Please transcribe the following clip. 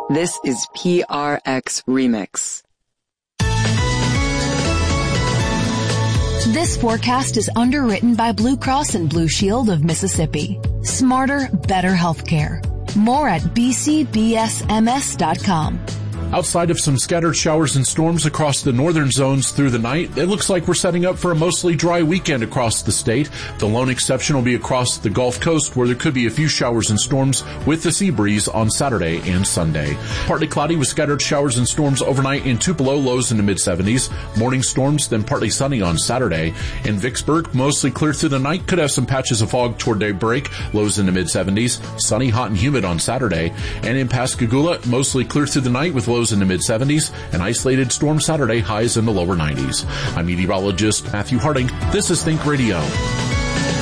This is PRX Remix. This forecast is underwritten by Blue Cross and Blue Shield of Mississippi. Smarter, better healthcare. More at bcbsms.com. Outside of some scattered showers and storms across the northern zones through the night, it looks like we're setting up for a mostly dry weekend across the state. The lone exception will be across the Gulf Coast, where there could be a few showers and storms with the sea breeze on Saturday and Sunday. Partly cloudy with scattered showers and storms overnight in Tupelo, lows in the mid-70s. Morning storms, then partly sunny on Saturday. In Vicksburg, mostly clear through the night, could have some patches of fog toward daybreak, lows in the mid-70s. Sunny, hot, and humid on Saturday. And in Pascagoula, mostly clear through the night with lows in the mid-70s, an isolated storm Saturday, highs in the lower 90s. I'm meteorologist Matthew Harding. This is Think Radio.